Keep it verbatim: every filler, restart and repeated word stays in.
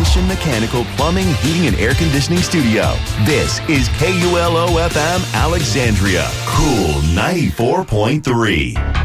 Action Mechanical Plumbing, Heating, and Air Conditioning Studio. This is K U L O F M Alexandria. Cool ninety-four point three.